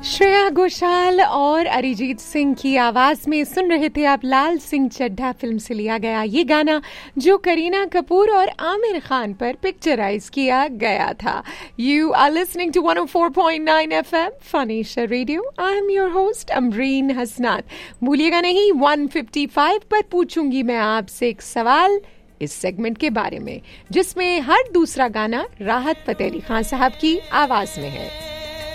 श्रेया घोषाल और अरिजीत सिंह की आवाज में सुन रहे थे आप लाल सिंह चड्ढा फिल्म से लिया गया ये गाना, जो करीना कपूर और आमिर खान पर पिक्चराइज किया गया था। You are listening to 104.9 FM फनीशा radio. I am your host Amreen हसनात। भूलिएगा नहीं, 155 पर पूछूंगी मैं आपसे एक सवाल इस सेगमेंट के बारे में, जिसमें हर दूसरा गाना राहत फतेह अली खान साहब की आवाज में है।